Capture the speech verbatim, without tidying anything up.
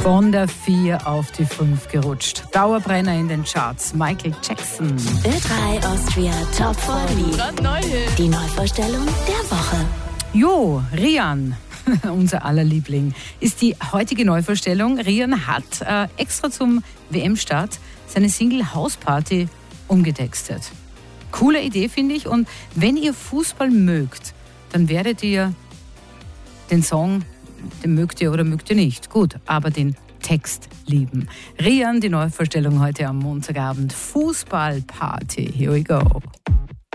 Von der vier auf die fünf gerutscht. Dauerbrenner in den Charts. Michael Jackson. Ö drei Austria Top vierzig. Die Neuvorstellung der Woche. Jo, Rian, unser aller Liebling, ist die heutige Neuvorstellung. Rian hat äh, extra zum W M-Start seine Single Hausparty umgetextet. Coole Idee, finde ich. Und wenn ihr Fußball mögt, dann werdet ihr den Song, den mögt ihr oder mögt ihr nicht, gut, aber den Text lieben. Rian, die Neuvorstellung heute am Montagabend. Fußballparty. Here we go.